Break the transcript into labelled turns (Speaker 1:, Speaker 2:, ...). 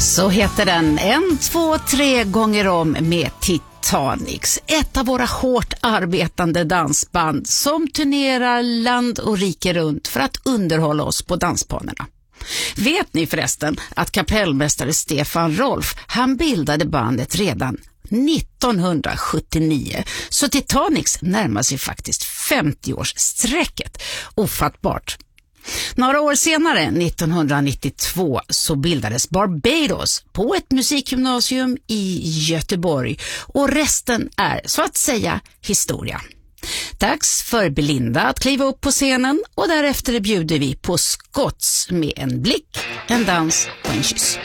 Speaker 1: Så heter den 1, 2, 3 gånger om med Titanics. Ett av våra hårt arbetande dansband som turnerar land och rike runt för att underhålla oss på dansbanorna. Vet ni förresten att kapellmästare Stefan Rolf, han bildade bandet redan 1979. Så Titanics närmar sig faktiskt 50-årssträcket. Ofattbart. Några år senare, 1992, så bildades Barbados på ett musikgymnasium i Göteborg. Och resten är så att säga historia. Dags för Belinda att kliva upp på scenen och därefter bjuder vi på Scotts med en blick, en dans och en kyss.